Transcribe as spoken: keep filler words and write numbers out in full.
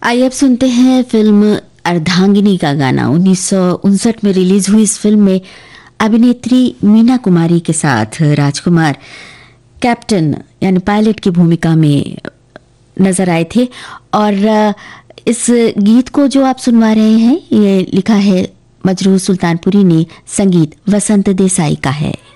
आइए अब सुनते हैं फिल्म अर्धांगिनी का गाना। उन्नीस सौ उनसठ में रिलीज हुई इस फिल्म में अभिनेत्री मीना कुमारी के साथ राजकुमार कैप्टन यानी पायलट की भूमिका में नजर आए थे। और इस गीत को जो आप सुनवा रहे हैं ये लिखा है मजरूह सुल्तानपुरी ने, संगीत वसंत देसाई का है।